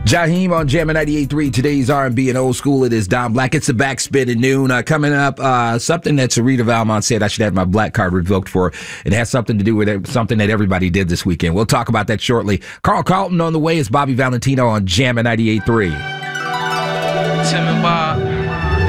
Jaheim on Jammin' 98.3. Today's R&B and old school. It is Don Black. It's the backspin at noon. Coming up, something that Sarita Valmont said I should have my black card revoked for. It has something to do with something that everybody did this weekend. We'll talk about that shortly. Carl Carlton on the way. Is Bobby Valentino on Jammin' 98.3. Tim and Bob.